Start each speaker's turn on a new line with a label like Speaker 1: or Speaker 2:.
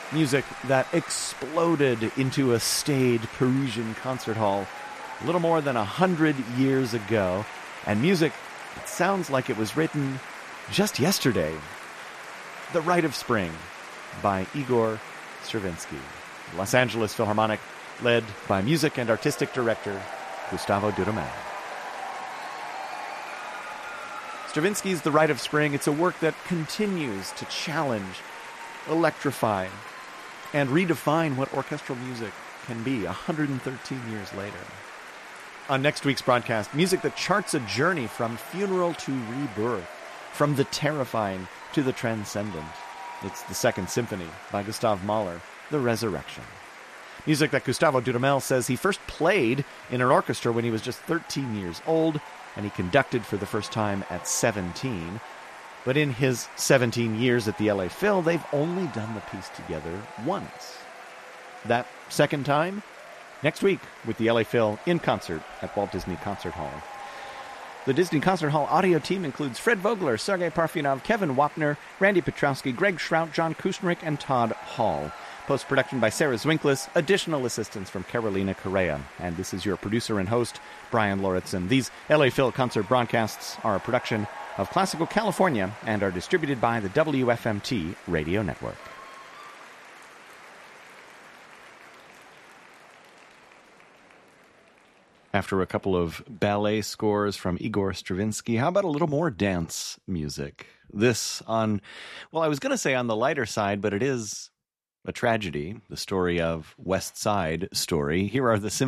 Speaker 1: Music that exploded into a staid Parisian concert hall a little more than 100 years ago, and music that sounds like it was written just yesterday. The Rite of Spring by Igor Stravinsky. Los Angeles Philharmonic, led by music and artistic director Gustavo Dudamel. Stravinsky's The Rite of Spring, it's a work that continues to challenge, electrify, and redefine what orchestral music can be 113 years later. On next week's broadcast, music that charts a journey from funeral to rebirth, from the terrifying to the transcendent. It's the Second Symphony by Gustav Mahler, The Resurrection. Music that Gustavo Dudamel says he first played in an orchestra when he was just 13 years old, and he conducted for the first time at 17. But in his 17 years at the LA Phil, they've only done the piece together once. That second time, next week with the LA Phil in concert at Walt Disney Concert Hall. The Disney Concert Hall audio team includes Fred Vogler, Sergei Parfyanov, Kevin Wapner, Randy Petrowski, Greg Schrout, John Kusnerick, and Todd Hall. Post-production by Sarah Zwinklis, additional assistance from Carolina Correa. And this is your producer and host, Brian Lauritsen. These LA Phil concert broadcasts are a production of Classical California and are distributed by the WFMT Radio Network. After a couple of ballet scores from Igor Stravinsky, how about a little more dance music? This on, well, I was going to say on the lighter side, but it is a tragedy, the story of West Side Story. Here are the